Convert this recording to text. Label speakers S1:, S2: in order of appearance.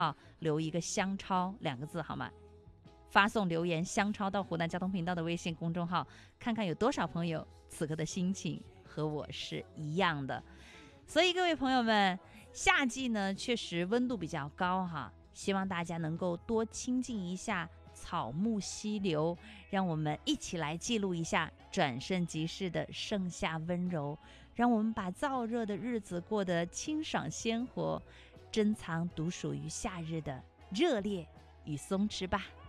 S1: 留一个香超2个字好吗？发送留言香超到湖南交通频道的微信公众号，看看有多少朋友此刻的心情和我是一样的。所以各位朋友们，夏季呢确实温度比较高哈，希望大家能够多亲近一下草木溪流，让我们一起来记录一下转瞬即逝的盛夏温柔，让我们把燥热的日子过得清爽鲜活，珍藏独属于夏日的热烈与松弛吧。